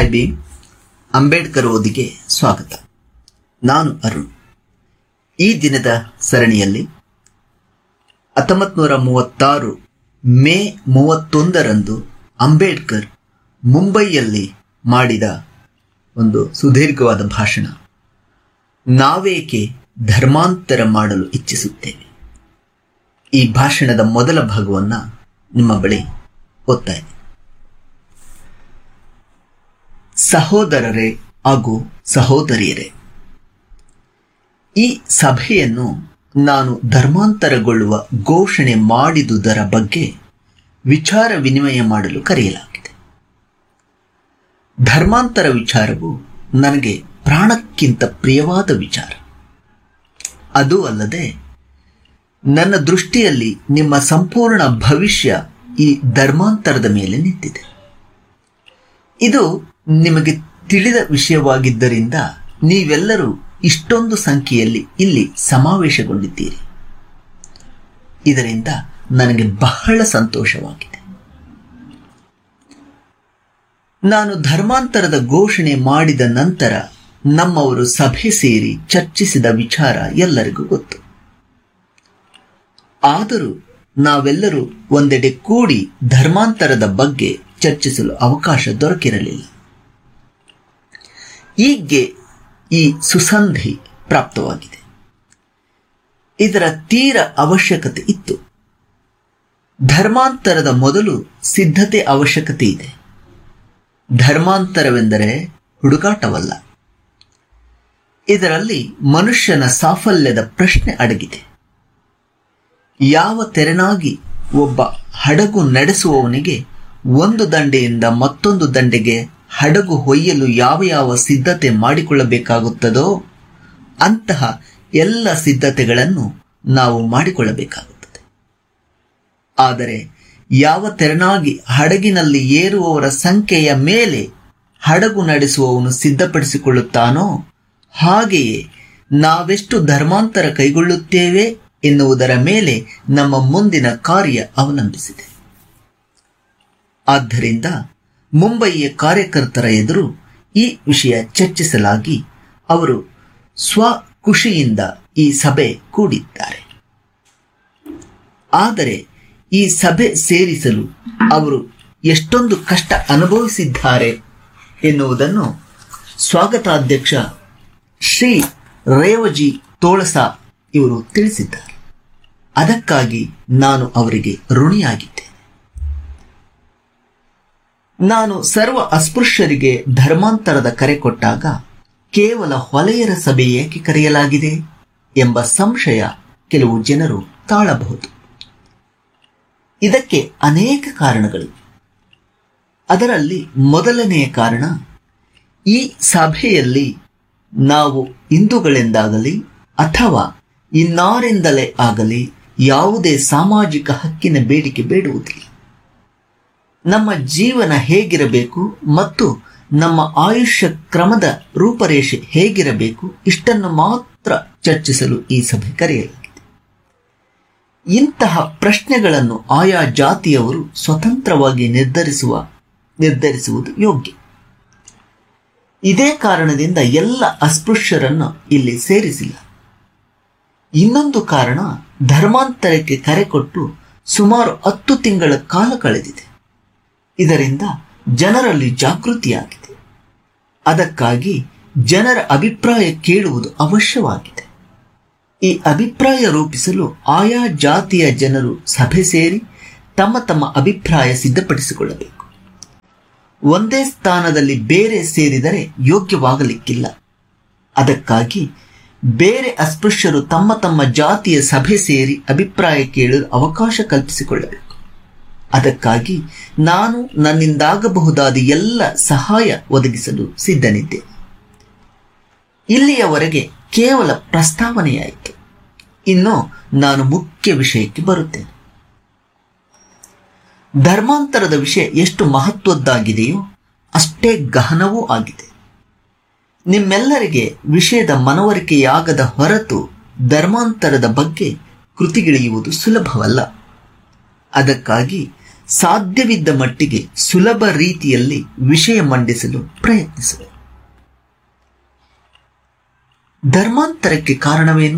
Hi Bhim, Ambedkar ಓದಿಗೆ ಸ್ವಾಗತ. ನಾನು ಅರುಣ್. ಈ ದಿನದ ಸರಣಿಯಲ್ಲಿ 1936 ಮೇ 31ರಂದು ಅಂಬೇಡ್ಕರ್ ಮುಂಬೈಯಲ್ಲಿ ಮಾಡಿದ ಒಂದು ಸುದೀರ್ಘವಾದ ಭಾಷಣ, ನಾವೇಕೆ ಧರ್ಮಾಂತರ ಮಾಡಲು ಇಚ್ಛಿಸುತ್ತೇವೆ. ಈ ಭಾಷಣದ ಮೊದಲ ಭಾಗವನ್ನು ನಿಮ್ಮ ಬಳಿ ಓದ್ತಾ ಇದ್ದೀನಿ. ಸಹೋದರರೇ ಹಾಗೂ ಸಹೋದರಿಯರೇ, ಈ ಸಭೆಯನ್ನು ನಾನು ಧರ್ಮಾಂತರಗೊಳ್ಳುವ ಘೋಷಣೆ ಮಾಡಿದುದರ ಬಗ್ಗೆ ವಿಚಾರ ವಿನಿಮಯ ಮಾಡಲು ಕರೆಯಲಾಗಿದೆ. ಧರ್ಮಾಂತರ ವಿಚಾರವು ನನಗೆ ಪ್ರಾಣಕ್ಕಿಂತ ಪ್ರಿಯವಾದ ವಿಚಾರ. ಅದು ಅಲ್ಲದೆ ನನ್ನ ದೃಷ್ಟಿಯಲ್ಲಿ ನಿಮ್ಮ ಸಂಪೂರ್ಣ ಭವಿಷ್ಯ ಈ ಧರ್ಮಾಂತರದ ಮೇಲೆ ನಿಂತಿದೆ. ಇದು ನಿಮಗೆ ತಿಳಿದ ವಿಷಯವಾಗಿದ್ದರಿಂದ ನೀವೆಲ್ಲರೂ ಇಷ್ಟೊಂದು ಸಂಖ್ಯೆಯಲ್ಲಿ ಇಲ್ಲಿ ಸಮಾವೇಶಗೊಂಡಿದ್ದೀರಿ. ಇದರಿಂದ ನನಗೆ ಬಹಳ ಸಂತೋಷವಾಗಿದೆ. ನಾನು ಧರ್ಮಾಂತರದ ಘೋಷಣೆ ಮಾಡಿದ ನಂತರ ನಮ್ಮವರು ಸಭೆ ಸೇರಿ ಚರ್ಚಿಸಿದ ವಿಚಾರ ಎಲ್ಲರಿಗೂ ಗೊತ್ತು. ಆದರೂ ನಾವೆಲ್ಲರೂ ಒಂದೆಡೆ ಕೂಡಿ ಧರ್ಮಾಂತರದ ಬಗ್ಗೆ ಚರ್ಚಿಸಲು ಅವಕಾಶ ದೊರಕಿರಲಿಲ್ಲ. ಹೀಗೆ ಈ ಸುಸಂಧಿ ಪ್ರಾಪ್ತವಾಗಿದೆ. ಇದರ ತೀರ ಅವಶ್ಯಕತೆ ಇತ್ತು. ಧರ್ಮಾಂತರದ ಮೊದಲು ಸಿದ್ಧತೆ ಅವಶ್ಯಕತೆ ಇದೆ. ಧರ್ಮಾಂತರವೆಂದರೆ ಹುಡುಕಾಟವಲ್ಲ. ಇದರಲ್ಲಿ ಮನುಷ್ಯನ ಸಾಫಲ್ಯದ ಪ್ರಶ್ನೆ ಅಡಗಿದೆ. ಯಾವ ತೆರನಾಗಿ ಒಬ್ಬ ಹಡಗು ನಡೆಸುವವನಿಗೆ ಒಂದು ದಂಡೆಯಿಂದ ಮತ್ತೊಂದು ದಂಡೆಗೆ ಹಡಗು ಹೊಯ್ಯಲು ಯಾವ ಯಾವ ಸಿದ್ಧತೆ ಮಾಡಿಕೊಳ್ಳಬೇಕಾಗುತ್ತದೋ ಅಂತಹ ಎಲ್ಲ ಸಿದ್ಧತೆಗಳನ್ನು ನಾವು ಮಾಡಿಕೊಳ್ಳಬೇಕಾಗುತ್ತದೆ. ಆದರೆ ಯಾವ ತೆರನಾಗಿ ಹಡಗಿನಲ್ಲಿ ಏರುವವರ ಸಂಖ್ಯೆಯ ಮೇಲೆ ಹಡಗು ನಡೆಸುವವನು ಸಿದ್ಧಪಡಿಸಿಕೊಳ್ಳುತ್ತಾನೋ ಹಾಗೆಯೇ ನಾವೆಷ್ಟು ಧರ್ಮಾಂತರ ಕೈಗೊಳ್ಳುತ್ತೇವೆ ಎನ್ನುವುದರ ಮೇಲೆ ನಮ್ಮ ಮುಂದಿನ ಕಾರ್ಯ ಅವಲಂಬಿಸಿದೆ. ಆದ್ದರಿಂದ ಮುಂಬಯಿಯ ಕಾರ್ಯಕರ್ತರ ಎದುರು ಈ ವಿಷಯ ಚರ್ಚಿಸಲಾಗಿ ಅವರು ಸ್ವಖುಷಿಯಿಂದ ಈ ಸಭೆ ಕೂಡಿದ್ದಾರೆ. ಆದರೆ ಈ ಸಭೆ ಸೇರಿಸಲು ಅವರು ಎಷ್ಟೊಂದು ಕಷ್ಟ ಅನುಭವಿಸಿದ್ದಾರೆ ಎನ್ನುವುದನ್ನು ಸ್ವಾಗತಾಧ್ಯಕ್ಷ ಶ್ರೀ ರೇವಜಿ ತೋಳಸಾ ಇವರು ತಿಳಿಸಿದ್ದಾರೆ. ಅದಕ್ಕಾಗಿ ನಾನು ಅವರಿಗೆ ಋಣಿಯಾಗಿದ್ದೆ. ನಾನು ಸರ್ವ ಅಸ್ಪೃಶ್ಯರಿಗೆ ಧರ್ಮಾಂತರದ ಕರೆ ಕೊಟ್ಟಾಗ ಕೇವಲ ಹೊಲೆಯರ ಸಭೆ ಏಕೆ ಕರೆಯಲಾಗಿದೆ ಎಂಬ ಸಂಶಯ ಕೆಲವು ಜನರು ತಾಳಬಹುದು. ಇದಕ್ಕೆ ಅನೇಕ ಕಾರಣಗಳು. ಅದರಲ್ಲಿ ಮೊದಲನೆಯ ಕಾರಣ, ಈ ಸಭೆಯಲ್ಲಿ ನಾವು ಹಿಂದೂಗಳೆಂದಾಗಲಿ ಅಥವಾ ಇನ್ನಾರಿಂದಲೇ ಆಗಲಿ ಯಾವುದೇ ಸಾಮಾಜಿಕ ಹಕ್ಕಿನ ಬೇಡಿಕೆ ಬೇಡುವುದಿಲ್ಲ. ನಮ್ಮ ಜೀವನ ಹೇಗಿರಬೇಕು ಮತ್ತು ನಮ್ಮ ಆಯುಷ್ಯ ಕ್ರಮದ ರೂಪರೇಷೆ ಹೇಗಿರಬೇಕು ಇಷ್ಟನ್ನು ಮಾತ್ರ ಚರ್ಚಿಸಲು ಈ ಸಭೆ ಕರೆಯಲಾಗಿದೆ. ಇಂತಹ ಪ್ರಶ್ನೆಗಳನ್ನು ಆಯಾ ಜಾತಿಯವರು ಸ್ವತಂತ್ರವಾಗಿ ನಿರ್ಧರಿಸುವುದು ಯೋಗ್ಯ. ಇದೇ ಕಾರಣದಿಂದ ಎಲ್ಲ ಅಸ್ಪೃಶ್ಯರನ್ನು ಇಲ್ಲಿ ಸೇರಿಸಿಲ್ಲ. ಇನ್ನೊಂದು ಕಾರಣ, ಧರ್ಮಾಂತರಕ್ಕೆ ಕರೆ ಕೊಟ್ಟು ಸುಮಾರು 10 ತಿಂಗಳ ಕಾಲ ಕಳೆದಿದೆ. ಇದರಿಂದ ಜನರಲ್ಲಿ ಜಾಗೃತಿಯಾಗಿದೆ. ಅದಕ್ಕಾಗಿ ಜನರ ಅಭಿಪ್ರಾಯ ಕೇಳುವುದು ಅವಶ್ಯವಾಗಿದೆ. ಈ ಅಭಿಪ್ರಾಯ ರೂಪಿಸಲು ಆಯಾ ಜಾತಿಯ ಜನರು ಸಭೆ ಸೇರಿ ತಮ್ಮ ತಮ್ಮ ಅಭಿಪ್ರಾಯ ಸಿದ್ಧಪಡಿಸಿಕೊಳ್ಳಬೇಕು. ಒಂದೇ ಸ್ಥಾನದಲ್ಲಿ ಬೇರೆ ಸೇರಿದರೆ ಯೋಗ್ಯವಾಗಲಿಕ್ಕಿಲ್ಲ. ಅದಕ್ಕಾಗಿ ಬೇರೆ ಅಸ್ಪೃಶ್ಯರು ತಮ್ಮ ತಮ್ಮ ಜಾತಿಯ ಸಭೆ ಸೇರಿ ಅಭಿಪ್ರಾಯ ಕೇಳಲು ಅವಕಾಶ ಕಲ್ಪಿಸಿಕೊಳ್ಳಬೇಕು. ಅದಕ್ಕಾಗಿ ನಾನು ನನ್ನಿಂದಾಗಬಹುದಾದ ಎಲ್ಲ ಸಹಾಯ ಒದಗಿಸಲು ಸಿದ್ಧನಿದ್ದೆ. ಇಲ್ಲಿಯವರೆಗೆ ಕೇವಲ ಪ್ರಸ್ತಾವನೆಯಾಯಿತು. ಇನ್ನು ನಾನು ಮುಖ್ಯ ವಿಷಯಕ್ಕೆ ಬರುತ್ತೇನೆ. ಧರ್ಮಾಂತರದ ವಿಷಯ ಎಷ್ಟು ಮಹತ್ವದ್ದಾಗಿದೆಯೋ ಅಷ್ಟೇ ಗಹನವೂ ಆಗಿದೆ. ನಿಮ್ಮೆಲ್ಲರಿಗೆ ವಿಷಯದ ಮನವರಿಕೆಯಾಗದ ಹೊರತು ಧರ್ಮಾಂತರದ ಬಗ್ಗೆ ಕೃತಿಗಿಳಿಯುವುದು ಸುಲಭವಲ್ಲ. ಅದಕ್ಕಾಗಿ ಸಾಧ್ಯವಿದ್ದ ಮಟ್ಟಿಗೆ ಸುಲಭ ರೀತಿಯಲ್ಲಿ ವಿಷಯ ಮಂಡಿಸಲು ಪ್ರಯತ್ನಿಸುವೆ. ಧರ್ಮಾಂತರಕ್ಕೆ ಕಾರಣವೇನು?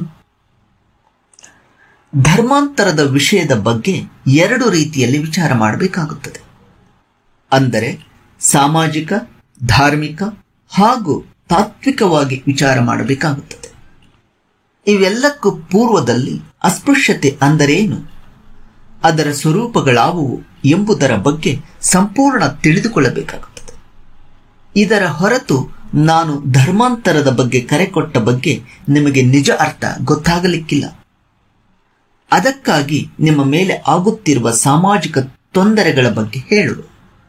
ಧರ್ಮಾಂತರದ ವಿಷಯದ ಬಗ್ಗೆ ಎರಡು ರೀತಿಯಲ್ಲಿ ವಿಚಾರ ಮಾಡಬೇಕಾಗುತ್ತದೆ. ಅಂದರೆ ಸಾಮಾಜಿಕ, ಧಾರ್ಮಿಕ ಹಾಗೂ ತಾತ್ವಿಕವಾಗಿ ವಿಚಾರ ಮಾಡಬೇಕಾಗುತ್ತದೆ. ಇವೆಲ್ಲಕ್ಕೂ ಪೂರ್ವದಲ್ಲಿ ಅಸ್ಪೃಶ್ಯತೆ ಅಂದರೇನು, ಅದರ ಸ್ವರೂಪಗಳಾವುವು ಎಂಬುದರ ಬಗ್ಗೆ ಸಂಪೂರ್ಣ ತಿಳಿದುಕೊಳ್ಳಬೇಕಾಗುತ್ತದೆ. ಇದರ ಹೊರತು ನಾನು ಧರ್ಮಾಂತರದ ಬಗ್ಗೆ ಕರೆಕೊಟ್ಟ ಬಗ್ಗೆ ನಿಮಗೆ ನಿಜ ಅರ್ಥ ಗೊತ್ತಾಗಲಿಕ್ಕಿಲ್ಲ. ಅದಕ್ಕಾಗಿ ನಿಮ್ಮ ಮೇಲೆ ಆಗುತ್ತಿರುವ ಸಾಮಾಜಿಕ ತೊಂದರೆಗಳ ಬಗ್ಗೆ ಹೇಳುವೆ.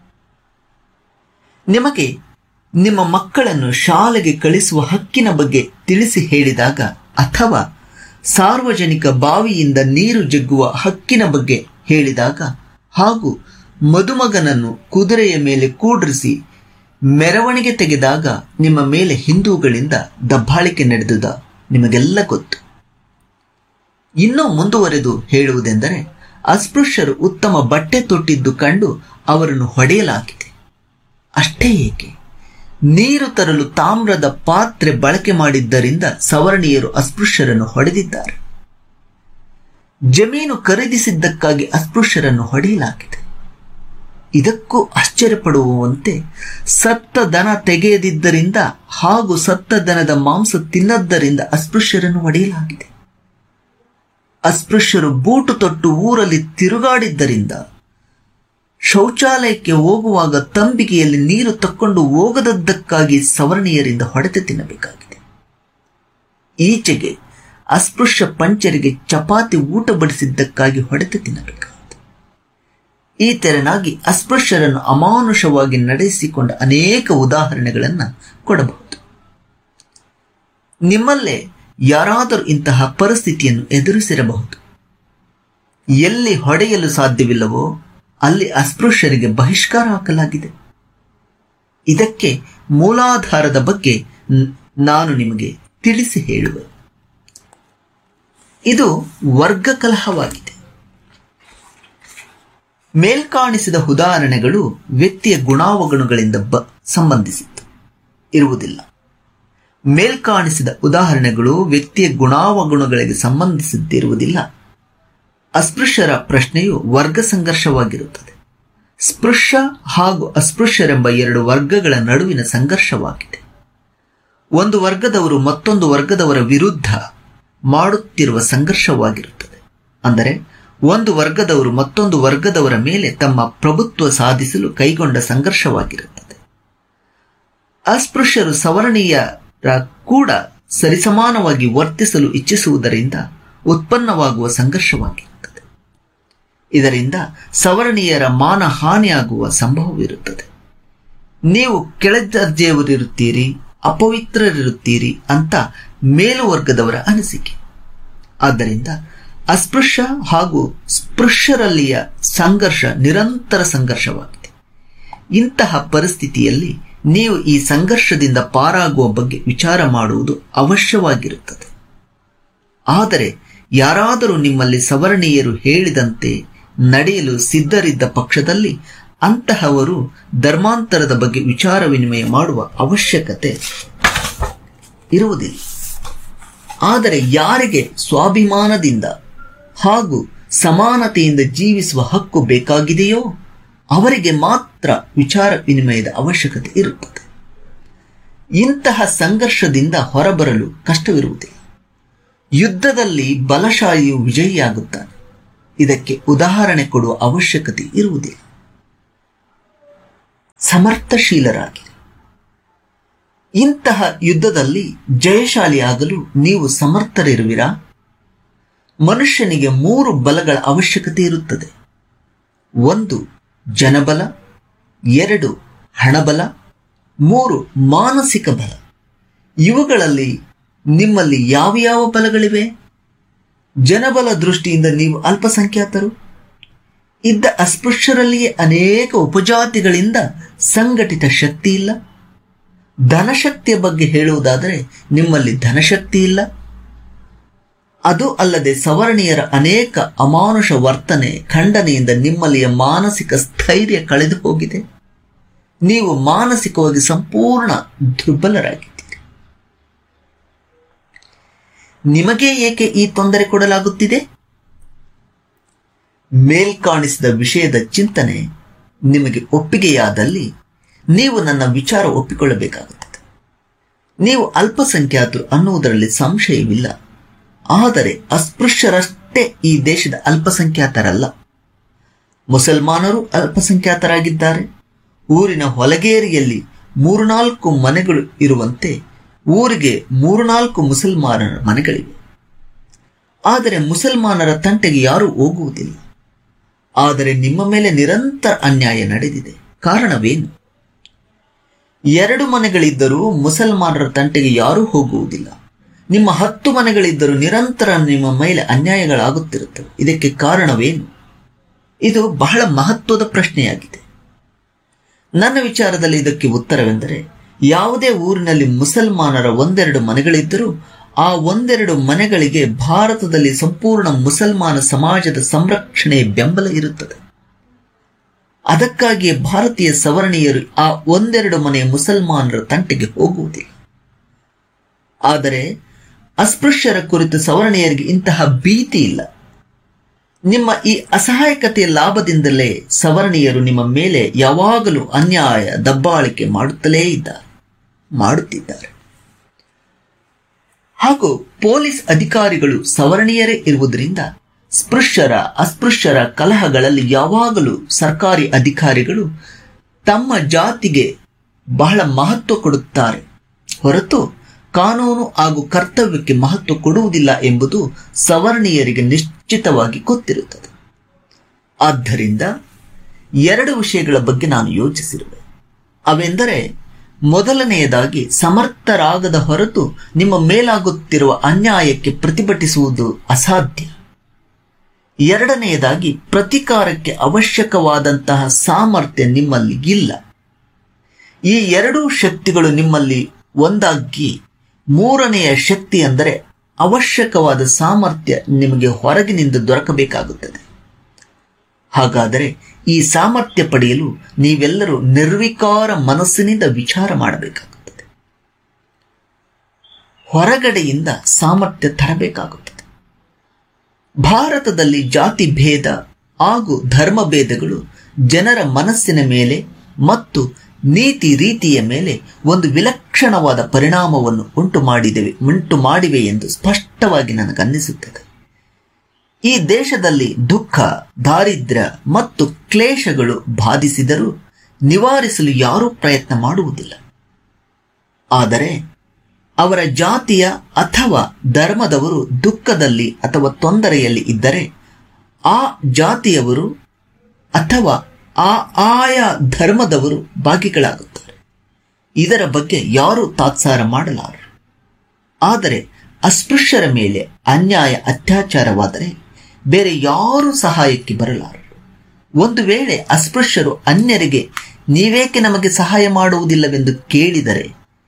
ನಿಮಗೆ ನಿಮ್ಮ ಮಕ್ಕಳನ್ನು ಶಾಲೆಗೆ ಕಳಿಸುವ ಹಕ್ಕಿನ ಬಗ್ಗೆ ತಿಳಿಸಿ ಹೇಳಿದಾಗ, ಅಥವಾ ಸಾರ್ವಜನಿಕ ಬಾವಿಯಿಂದ ನೀರು ಜಗ್ಗುವ ಹಕ್ಕಿನ ಬಗ್ಗೆ ಹೇಳಿದಾಗ, ಹಾಗೂ ಮದುಮಗನನ್ನು ಕುದುರೆಯ ಮೇಲೆ ಕೂಡ್ರಿಸಿ ಮೆರವಣಿಗೆ ತೆಗೆದಾಗ ನಿಮ್ಮ ಮೇಲೆ ಹಿಂದೂಗಳಿಂದ ದಬ್ಬಾಳಿಕೆ ನಡೆದುದ ನಿಮಗೆಲ್ಲ ಗೊತ್ತು. ಇನ್ನೂ ಮುಂದುವರೆದು ಹೇಳುವುದೆಂದರೆ, ಅಸ್ಪೃಶ್ಯರು ಉತ್ತಮ ಬಟ್ಟೆ ತೊಟ್ಟಿದ್ದು ಕಂಡು ಅವರನ್ನು ಹೊಡೆಯಲಾಗಿದೆ. ಅಷ್ಟೇ ಏಕೆ, ನೀರು ತರಲು ತಾಮ್ರದ ಪಾತ್ರೆ ಬಳಕೆ ಮಾಡಿದ್ದರಿಂದ ಸವರ್ಣೀಯರು ಅಸ್ಪೃಶ್ಯರನ್ನು ಹೊಡೆದಿದ್ದಾರೆ. ಜಮೀನು ಖರೀದಿಸಿದ್ದಕ್ಕಾಗಿ ಅಸ್ಪೃಶ್ಯರನ್ನು ಹೊಡೆಯಲಾಗಿದೆ. ಇದಕ್ಕೂ ಆಶ್ಚರ್ಯಪಡುವಂತೆ ಸತ್ತ ದನ ತೆಗೆಯದಿದ್ದರಿಂದ ಹಾಗೂ ಸತ್ತ ದನದ ಮಾಂಸ ತಿನ್ನದ್ದರಿಂದ ಅಸ್ಪೃಶ್ಯರನ್ನು ಹೊಡೆಯಲಾಗಿದೆ. ಅಸ್ಪೃಶ್ಯರು ಬೂಟು ತೊಟ್ಟು ಊರಲ್ಲಿ ತಿರುಗಾಡಿದ್ದರಿಂದ, ಶೌಚಾಲಯಕ್ಕೆ ಹೋಗುವಾಗ ತಂಬಿಗೆಯಲ್ಲಿ ನೀರು ತಕ್ಕೊಂಡು ಹೋಗದದ್ದಕ್ಕಾಗಿ ಸವರ್ಣೀಯರಿಂದ ಹೊಡೆತ ತಿನ್ನಬೇಕಾಗಿದೆ. ಈಚೆಗೆ ಅಸ್ಪೃಶ್ಯ ಪಂಚರಿಗೆ ಚಪಾತಿ ಊಟ ಬಡಿಸಿದ್ದಕ್ಕಾಗಿ ಹೊಡೆತ ತಿನ್ನಬೇಕಾಗಿದೆ. ಈ ತೆರನಾಗಿ ಅಸ್ಪೃಶ್ಯರನ್ನು ಅಮಾನುಷವಾಗಿ ನಡೆಸಿಕೊಂಡ ಅನೇಕ ಉದಾಹರಣೆಗಳನ್ನು ಕೊಡಬಹುದು. ನಿಮ್ಮಲ್ಲೇ ಯಾರಾದರೂ ಇಂತಹ ಪರಿಸ್ಥಿತಿಯನ್ನು ಎದುರಿಸಿರಬಹುದು. ಎಲ್ಲಿ ಹೊಡೆಯಲು ಸಾಧ್ಯವಿಲ್ಲವೋ ಅಲ್ಲಿ ಅಸ್ಪೃಶ್ಯರಿಗೆ ಬಹಿಷ್ಕಾರ ಹಾಕಲಾಗಿದೆ. ಇದಕ್ಕೆ ಮೂಲಾಧಾರದ ಬಗ್ಗೆ ನಾನು ನಿಮಗೆ ತಿಳಿಸಿ ಹೇಳುವೆ. ಇದು ವರ್ಗ ಕಲಹವಾಗಿದೆ. ಮೇಲ್ಕಾಣಿಸಿದ ಉದಾಹರಣೆಗಳು ವ್ಯಕ್ತಿಯ ಗುಣಾವಗುಣಗಳಿಂದ ಸಂಬಂಧಿಸಿದ್ದು ಇರುವುದಿಲ್ಲ. ಮೇಲ್ಕಾಣಿಸಿದ ಉದಾಹರಣೆಗಳು ವ್ಯಕ್ತಿಯ ಗುಣಾವಗುಣಗಳಿಗೆ ಸಂಬಂಧಿಸಿದ್ದಿರುವುದಿಲ್ಲ. ಅಸ್ಪೃಶ್ಯರ ಪ್ರಶ್ನೆಯು ವರ್ಗ ಸಂಘರ್ಷವಾಗಿರುತ್ತದೆ. ಸ್ಪೃಶ್ಯ ಹಾಗೂ ಅಸ್ಪೃಶ್ಯರೆಂಬ ಎರಡು ವರ್ಗಗಳ ನಡುವಿನ ಸಂಘರ್ಷವಾಗಿದೆ. ಒಂದು ವರ್ಗದವರು ಮತ್ತೊಂದು ವರ್ಗದವರ ವಿರುದ್ಧ ಮಾಡುತ್ತಿರುವ ಸಂಘರ್ಷವಾಗಿರುತ್ತದೆ. ಅಂದರೆ ಒಂದು ವರ್ಗದವರು ಮತ್ತೊಂದು ವರ್ಗದವರ ಮೇಲೆ ತಮ್ಮ ಪ್ರಭುತ್ವ ಸಾಧಿಸಲು ಕೈಗೊಂಡ ಸಂಘರ್ಷವಾಗಿರುತ್ತದೆ. ಅಸ್ಪೃಶ್ಯರು ಸವರ್ಣೀಯರ ಕೂಡ ಸರಿಸಮಾನವಾಗಿ ವರ್ತಿಸಲು ಇಚ್ಛಿಸುವುದರಿಂದ ಉತ್ಪನ್ನವಾಗುವ ಸಂಘರ್ಷವಾಗಿರುತ್ತದೆ. ಇದರಿಂದ ಸವರ್ಣೀಯರ ಮಾನ ಹಾನಿಯಾಗುವ ಸಂಭವವಿರುತ್ತದೆ. ನೀವು ಕೆಳದರ್ಜೆಯವರಿರುತ್ತೀರಿ, ಅಪವಿತ್ರರಿರುತ್ತೀರಿ ಅಂತ ಮೇಲುವರ್ಗದವರ ಅನಿಸಿಕೆ. ಆದ್ದರಿಂದ ಅಸ್ಪೃಶ್ಯ ಹಾಗೂ ಸ್ಪೃಶ್ಯರಲ್ಲಿಯ ಸಂಘರ್ಷ ನಿರಂತರ ಸಂಘರ್ಷವಾಗಿದೆ. ಇಂತಹ ಪರಿಸ್ಥಿತಿಯಲ್ಲಿ ನೀವು ಈ ಸಂಘರ್ಷದಿಂದ ಪಾರಾಗುವ ಬಗ್ಗೆ ವಿಚಾರ ಮಾಡುವುದು ಅವಶ್ಯವಾಗಿರುತ್ತದೆ. ಆದರೆ ಯಾರಾದರೂ ನಿಮ್ಮಲ್ಲಿ ಸವರ್ಣೀಯರು ಹೇಳಿದಂತೆ ನಡೆಯಲು ಸಿದ್ಧರಿದ್ದ ಪಕ್ಷದಲ್ಲಿ ಅಂತಹವರು ಧರ್ಮಾಂತರದ ಬಗ್ಗೆ ವಿಚಾರ ವಿನಿಮಯ ಮಾಡುವ ಅವಶ್ಯಕತೆ ಇರುವುದಿಲ್ಲ. ಆದರೆ ಯಾರಿಗೆ ಸ್ವಾಭಿಮಾನದಿಂದ ಹಾಗೂ ಸಮಾನತೆಯಿಂದ ಜೀವಿಸುವ ಹಕ್ಕು ಬೇಕಾಗಿದೆಯೋ ಅವರಿಗೆ ಮಾತ್ರ ವಿಚಾರ ವಿನಿಮಯದ ಅವಶ್ಯಕತೆ ಇರುತ್ತದೆ. ಇಂತಹ ಸಂಘರ್ಷದಿಂದ ಹೊರಬರಲು ಕಷ್ಟವಿರುವುದಿಲ್ಲ. ಯುದ್ಧದಲ್ಲಿ ಬಲಶಾಲಿಯು ವಿಜಯಿಯಾಗುತ್ತಾನೆ. ಇದಕ್ಕೆ ಉದಾಹರಣೆ ಕೊಡುವ ಅವಶ್ಯಕತೆ ಇರುವುದಿಲ್ಲ. ಸಮರ್ಥಶೀಲರಾಗಿ ಇಂತಹ ಯುದ್ಧದಲ್ಲಿ ಜಯಶಾಲಿಯಾಗಲು ನೀವು ಸಮರ್ಥರಿರುವಿರಾ? ಮನುಷ್ಯನಿಗೆ 3 ಬಲಗಳ ಅವಶ್ಯಕತೆ ಇರುತ್ತದೆ. 1 ಜನಬಲ, 2 ಹಣಬಲ, 3 ಮಾನಸಿಕ ಬಲ. ಇವುಗಳಲ್ಲಿ ನಿಮ್ಮಲ್ಲಿ ಯಾವ ಬಲಗಳಿವೆ? ಜನಬಲ ದೃಷ್ಟಿಯಿಂದ ನೀವು ಅಲ್ಪಸಂಖ್ಯಾತರು. ಇದ್ದ ಅಸ್ಪೃಶ್ಯರಲ್ಲಿಯೇ ಅನೇಕ ಉಪಜಾತಿಗಳಿಂದ ಸಂಘಟಿತ ಶಕ್ತಿ ಇಲ್ಲ. ಧನಶಕ್ತಿಯ ಬಗ್ಗೆ ಹೇಳುವುದಾದರೆ ನಿಮ್ಮಲ್ಲಿ ಧನಶಕ್ತಿ ಇಲ್ಲ. ಅದು ಅಲ್ಲದೆ ಸವರ್ಣೀಯರ ಅನೇಕ ಅಮಾನುಷ ವರ್ತನೆ ಖಂಡನೆಯಿಂದ ನಿಮ್ಮಲ್ಲಿಯ ಮಾನಸಿಕ ಸ್ಥೈರ್ಯ ಕಳೆದು ಹೋಗಿದೆ. ನೀವು ಮಾನಸಿಕವಾಗಿ ಸಂಪೂರ್ಣ ದುರ್ಬಲರಾಗಿದ್ದೀರಿ. ನಿಮಗೆ ಏಕೆ ಈ ತೊಂದರೆ ಕೊಡಲಾಗುತ್ತಿದೆ? ಮೇಲ್ಕಾಣಿಸಿದ ವಿಷಯದ ಚಿಂತನೆ ನಿಮಗೆ ಒಪ್ಪಿಗೆಯಾದಲ್ಲಿ ನೀವು ನನ್ನ ವಿಚಾರ ಒಪ್ಪಿಕೊಳ್ಳಬೇಕಾಗುತ್ತದೆ. ನೀವು ಅಲ್ಪಸಂಖ್ಯಾತರು ಅನ್ನುವುದರಲ್ಲಿ ಸಂಶಯವಿಲ್ಲ. ಆದರೆ ಅಸ್ಪೃಶ್ಯರಷ್ಟೇ ಈ ದೇಶದ ಅಲ್ಪಸಂಖ್ಯಾತರಲ್ಲ. ಮುಸಲ್ಮಾನರು ಅಲ್ಪಸಂಖ್ಯಾತರಾಗಿದ್ದಾರೆ. ಊರಿನ ಹೊಲಗೇರಿಯಲ್ಲಿ 3-4 ಮನೆಗಳು ಇರುವಂತೆ ಊರಿಗೆ 3-4 ಮುಸಲ್ಮಾನರ ಮನೆಗಳಿವೆ. ಆದರೆ ಮುಸಲ್ಮಾನರ ತಂಟೆಗೆ ಯಾರೂ ಹೋಗುವುದಿಲ್ಲ. ಆದರೆ ನಿಮ್ಮ ಮೇಲೆ ನಿರಂತರ ಅನ್ಯಾಯ ನಡೆದಿದೆ. ಕಾರಣವೇನು? 2 ಮನೆಗಳಿದ್ದರೂ ಮುಸಲ್ಮಾನರ ತಂಟೆಗೆ ಯಾರೂ ಹೋಗುವುದಿಲ್ಲ. ನಿಮ್ಮ 10 ಮನೆಗಳಿದ್ದರೂ ನಿರಂತರ ನಿಮ್ಮ ಮೇಲೆ ಅನ್ಯಾಯಗಳಾಗುತ್ತಿರುತ್ತವೆ. ಇದಕ್ಕೆ ಕಾರಣವೇನು? ಇದು ಬಹಳ ಮಹತ್ವದ ಪ್ರಶ್ನೆಯಾಗಿದೆ. ನನ್ನ ವಿಚಾರದಲ್ಲಿ ಇದಕ್ಕೆ ಉತ್ತರವೆಂದರೆ, ಯಾವುದೇ ಊರಿನಲ್ಲಿ ಮುಸಲ್ಮಾನರ 1-2 ಮನೆಗಳಿದ್ದರೂ ಆ 1-2 ಮನೆಗಳಿಗೆ ಭಾರತದಲ್ಲಿ ಸಂಪೂರ್ಣ ಮುಸಲ್ಮಾನ ಸಮಾಜದ ಸಂರಕ್ಷಣೆಯ ಬೆಂಬಲ ಇರುತ್ತದೆ. ಅದಕ್ಕಾಗಿಯೇ ಭಾರತೀಯ ಸವರ್ಣೀಯರು ಆ 1-2 ಮನೆಯ ಮುಸಲ್ಮಾನರ ತಂಟೆಗೆ ಹೋಗುವುದಿಲ್ಲ. ಆದರೆ ಅಸ್ಪೃಶ್ಯರ ಕುರಿತು ಸವರ್ಣೀಯರಿಗೆ ಇಂತಹ ಭೀತಿ ಇಲ್ಲ. ನಿಮ್ಮ ಈ ಅಸಹಾಯಕತೆಯ ಲಾಭದಿಂದಲೇ ಸವರ್ಣೀಯರು ನಿಮ್ಮ ಮೇಲೆ ಯಾವಾಗಲೂ ಅನ್ಯಾಯ ದಬ್ಬಾಳಿಕೆ ಮಾಡುತ್ತಿದ್ದಾರೆ. ಹಾಗೂ ಪೊಲೀಸ್ ಅಧಿಕಾರಿಗಳು ಸವರ್ಣೀಯರೇ ಇರುವುದರಿಂದ ಅಸ್ಪೃಶ್ಯರ ಕಲಹಗಳಲ್ಲಿ ಯಾವಾಗಲೂ ಸರ್ಕಾರಿ ಅಧಿಕಾರಿಗಳು ತಮ್ಮ ಜಾತಿಗೆ ಬಹಳ ಮಹತ್ವ ಕೊಡುತ್ತಾರೆ ಹೊರತು ಕಾನೂನು ಹಾಗೂ ಕರ್ತವ್ಯಕ್ಕೆ ಮಹತ್ವ ಕೊಡುವುದಿಲ್ಲ ಎಂಬುದು ಸವರ್ಣೀಯರಿಗೆ ನಿಶ್ಚಿತವಾಗಿ ಗೊತ್ತಿರುತ್ತದೆ. ಆದ್ದರಿಂದ 2 ವಿಷಯಗಳ ಬಗ್ಗೆ ನಾನು ಯೋಚಿಸಿರುವೆ. ಅವೆಂದರೆ, ಮೊದಲನೆಯದಾಗಿ ಸಮರ್ಥರಾಗದ ಹೊರತು ನಿಮ್ಮ ಮೇಲಾಗುತ್ತಿರುವ ಅನ್ಯಾಯಕ್ಕೆ ಪ್ರತಿಭಟಿಸುವುದು ಅಸಾಧ್ಯ. 2ನೆಯದಾಗಿ ಪ್ರತಿಕಾರಕ್ಕೆ ಅವಶ್ಯಕವಾದಂತಹ ಸಾಮರ್ಥ್ಯ ನಿಮ್ಮಲ್ಲಿ ಇಲ್ಲ. ಈ 2 ಶಕ್ತಿಗಳು ನಿಮ್ಮಲ್ಲಿ ಒಂದಾಗಿ 3ನೆಯ ಶಕ್ತಿ ಅಂದರೆ ಅವಶ್ಯಕವಾದ ಸಾಮರ್ಥ್ಯ ನಿಮಗೆ ಹೊರಗಿನಿಂದ ದೊರಕಬೇಕಾಗುತ್ತದೆ. ಹಾಗಾದರೆ ಈ ಸಾಮರ್ಥ್ಯ ಪಡೆಯಲು ನೀವೆಲ್ಲರೂ ನಿರ್ವಿಕಾರ ಮನಸ್ಸಿನಿಂದ ವಿಚಾರ ಮಾಡಬೇಕಾಗುತ್ತದೆ. ಹೊರಗಡೆಯಿಂದ ಸಾಮರ್ಥ್ಯ ತರಬೇಕಾಗುತ್ತದೆ. ಭಾರತದಲ್ಲಿ ಜಾತಿ ಭೇದ ಹಾಗೂ ಧರ್ಮ ಭೇದಗಳು ಜನರ ಮನಸ್ಸಿನ ಮೇಲೆ ಮತ್ತು ನೀತಿ ರೀತಿಯ ಮೇಲೆ ಒಂದು ವಿಲಕ್ಷಣವಾದ ಪರಿಣಾಮವನ್ನು ಉಂಟು ಮಾಡಿವೆ ಎಂದು ಸ್ಪಷ್ಟವಾಗಿ ನನಗನ್ನಿಸುತ್ತದೆ. ಈ ದೇಶದಲ್ಲಿ ದುಃಖ, ದಾರಿದ್ರ್ಯ ಮತ್ತು ಕ್ಲೇಶಗಳು ಬಾಧಿಸಿದರೂ ನಿವಾರಿಸಲು ಯಾರೂ ಪ್ರಯತ್ನ ಮಾಡುವುದಿಲ್ಲ. ಆದರೆ ಅವರ ಜಾತಿಯ ಅಥವಾ ಧರ್ಮದವರು ದುಃಖದಲ್ಲಿ ಅಥವಾ ತೊಂದರೆಯಲ್ಲಿ ಇದ್ದರೆ ಆ ಜಾತಿಯವರು ಅಥವಾ ಆಯಾ ಧರ್ಮದವರು ಭಾಗಿಗಳಾಗುತ್ತಾರೆ. ಇದರ ಬಗ್ಗೆ ಯಾರೂ ತಾತ್ಸಾರ ಮಾಡಲಾರರು. ಆದರೆ ಅಸ್ಪೃಶ್ಯರ ಮೇಲೆ ಅನ್ಯಾಯ ಅತ್ಯಾಚಾರವಾದರೆ ಬೇರೆ ಯಾರೂ ಸಹಾಯಕ್ಕೆ ಬರಲಾರರು. ಒಂದು ವೇಳೆ ಅಸ್ಪೃಶ್ಯರು ಅನ್ಯರಿಗೆ ನೀವೇಕೆ ನಮಗೆ ಸಹಾಯ ಮಾಡುವುದಿಲ್ಲವೆಂದು ಕೇಳಿದರೆ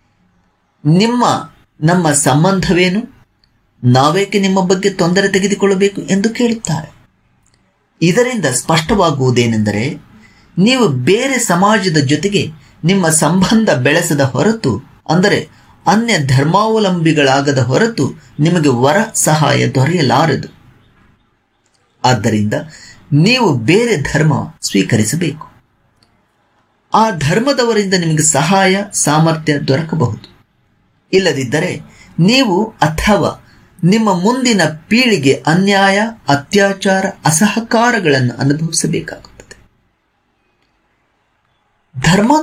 ನಮ್ಮ ಸಂಬಂಧವೇನು, ನಾವೇಕೆ ನಿಮ್ಮ ಬಗ್ಗೆ ತೊಂದರೆ ತೆಗೆದುಕೊಳ್ಳಬೇಕು ಎಂದು ಕೇಳುತ್ತಾರೆ. ಇದರಿಂದ ಸ್ಪಷ್ಟವಾಗುವುದೇನೆಂದರೆ, ನೀವು ಬೇರೆ ಸಮಾಜದ ಜೊತೆಗೆ ನಿಮ್ಮ ಸಂಬಂಧ ಬೆಳೆಸದ ಹೊರತು, ಅಂದರೆ ಅನ್ಯ ಧರ್ಮಾವಲಂಬಿಗಳಾಗದ ಹೊರತು ನಿಮಗೆ ವರ ಸಹಾಯ ದೊರೆಯಲಾರದು. ಆದ್ದರಿಂದ ನೀವು ಬೇರೆ ಧರ್ಮ ಸ್ವೀಕರಿಸಬೇಕು. ಆ ಧರ್ಮದವರಿಂದ ನಿಮಗೆ ಸಹಾಯ ಸಾಮರ್ಥ್ಯ ದೊರಕಬಹುದು. ಇಲ್ಲದಿದ್ದರೆ ನೀವು ಅಥವಾ ನಿಮ್ಮ ಮುಂದಿನ ಪೀಳಿಗೆ ಅನ್ಯಾಯ, ಅತ್ಯಾಚಾರ, ಅಸಹಕಾರಗಳನ್ನು ಅನುಭವಿಸಬೇಕಾಗುತ್ತದೆ. ಧರ್ಮ